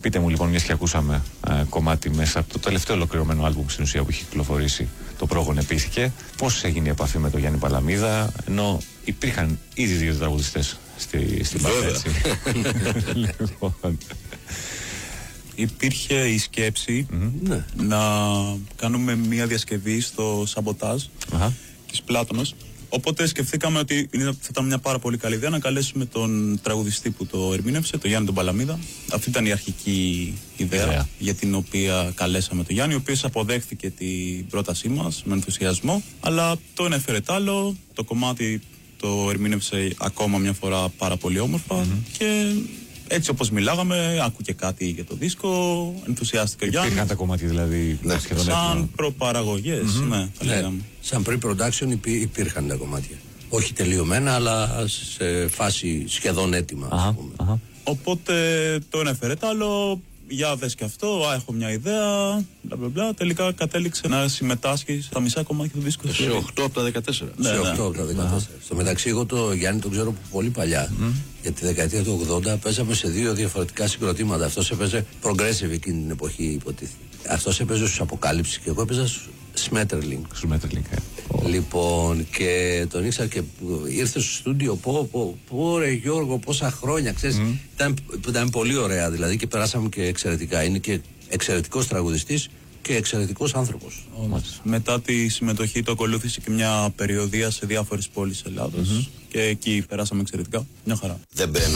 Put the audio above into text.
Πείτε μου λοιπόν, μιας και ακούσαμε κομμάτι μέσα από το τελευταίο ολοκληρωμένο άλμπουμ στην ουσία που έχει κυκλοφορήσει, το πρόγον επίθηκε, πώς έγινε η επαφή με τον Γιάννη Παλαμίδα, ενώ υπήρχαν ήδη δύο τραγουδιστές στην παρέα. Λοιπόν. Υπήρχε η σκέψη να κάνουμε μια διασκευή στο Σαμποτάζ της Πλάτωνος. Οπότε σκεφτήκαμε ότι θα ήταν μια πάρα πολύ καλή ιδέα να καλέσουμε τον τραγουδιστή που το ερμήνευσε, τον Γιάννη τον Παλαμίδα. Αυτή ήταν η αρχική ιδέα για την οποία καλέσαμε τον Γιάννη, ο οποίος αποδέχθηκε την πρότασή μας με ενθουσιασμό. Αλλά το ένα έφερε τ' άλλο, το κομμάτι το ερμήνευσε ακόμα μια φορά πάρα πολύ όμορφα και έτσι όπως μιλάγαμε, άκουε κάτι για το δίσκο, ενθουσιάστηκε ο Γιάννης. Υπήρχαν τα κομμάτια δηλαδή σχεδόν σαν προπαραγωγές, θα λέγαμε. Σαν pre-production υπήρχαν τα κομμάτια. Όχι τελειωμένα, αλλά σε φάση σχεδόν έτοιμα, ας πούμε. Οπότε το ένα έφερε τ' άλλο, για δες και αυτό, έχω μια ιδέα, μπλα. Τελικά κατέληξε να συμμετάσχει στα μισά κομμάτια του δίσκου. Σε 8 από τα 14. Σε 8 από τα 14. Στο μεταξύ, εγώ το Γιάννη τον ξέρω πολύ παλιά. Για τη δεκαετία του 80 παίζαμε σε δύο διαφορετικά συγκροτήματα. Αυτός έπαιζε progressive εκείνη την εποχή, υποτίθεται. Αυτός έπαιζε στους Αποκάλυψη και εγώ έπαιζα στους Smetterling. Λοιπόν, και τον ήξερα και ήρθε στο στούντιο. Πω ρε Γιώργο, πόσα χρόνια, ξέρεις. Ήταν πολύ ωραία δηλαδή και περάσαμε και εξαιρετικά. Είναι και εξαιρετικός τραγουδιστής και εξαιρετικός άνθρωπος. Μετά τη συμμετοχή του ακολούθησε και μια περιοδεία σε διάφορες πόλεις Ελλάδος και εκεί περάσαμε εξαιρετικά. Μια χαρά.